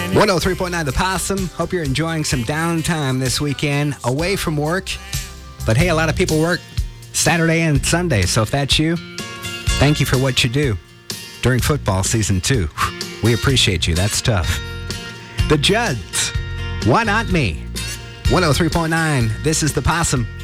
103.9 The Possum. Hope you're enjoying some downtime this weekend away from work. But hey, a lot of people work Saturday and Sunday. So if that's you, thank you for what you do during football season 2. We appreciate you. That's tough. The Judds. Why not me? 103.9. This is The Possum.